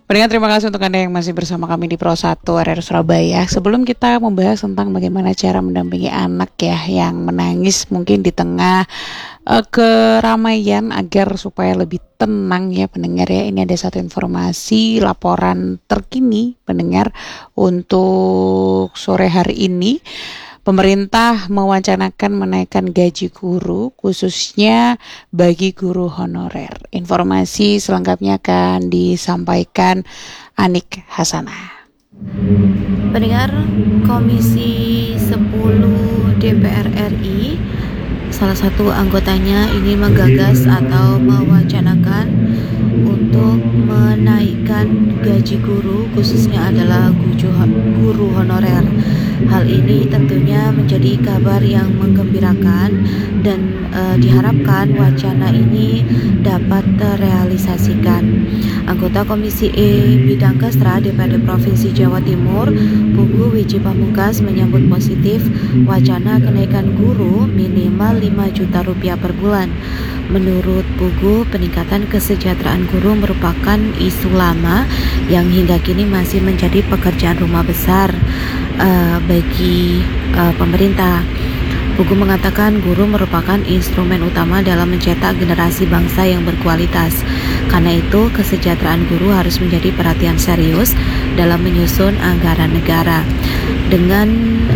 Pendengar, terima kasih untuk Anda yang masih bersama kami di Pro 1 RR Surabaya. Sebelum kita membahas tentang bagaimana cara mendampingi anak ya yang menangis mungkin di tengah keramaian agar supaya lebih tenang ya pendengar ya. Ini ada satu informasi laporan terkini pendengar untuk sore hari ini. Pemerintah mewacanakan menaikkan gaji guru khususnya bagi guru honorer. Informasi selengkapnya akan disampaikan Anik Hasanah. Pendengar, Komisi 10 DPR RI, salah satu anggotanya ini menggagas atau mewacanakan untuk menaikkan gaji guru khususnya adalah guru honorer. Hal ini tentunya menjadi kabar yang menggembirakan dan diharapkan wacana ini dapat terrealisasikan. Anggota Komisi E Bidang Kestra DPRD Provinsi Jawa Timur, Pugu Wiji Pamungkas menyambut positif wacana kenaikan guru minimal 5 juta rupiah per bulan. Menurut Pugu, peningkatan kesejahteraan guru merupakan isu lama yang hingga kini masih menjadi pekerjaan rumah besar bagi pemerintah. Pugu mengatakan guru merupakan instrumen utama dalam mencetak generasi bangsa yang berkualitas. Karena itu, kesejahteraan guru harus menjadi perhatian serius dalam menyusun anggaran negara. Dengan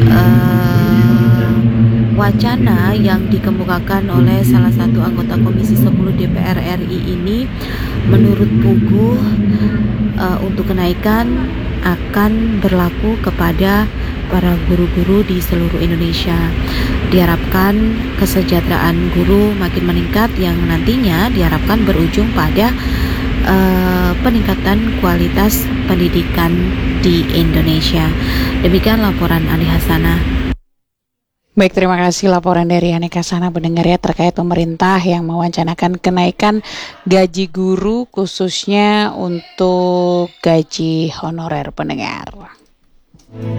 wacana yang dikemukakan oleh salah satu anggota Komisi 10 DPR RI ini, menurut Pugu untuk kenaikan akan berlaku kepada para guru-guru di seluruh Indonesia. Diharapkan kesejahteraan guru makin meningkat yang nantinya diharapkan berujung pada peningkatan kualitas pendidikan di Indonesia. Demikian laporan Ani Hasanah. Baik, terima kasih laporan dari Anik Hasanah pendengar ya terkait pemerintah yang mewacanakan kenaikan gaji guru khususnya untuk gaji honorer pendengar.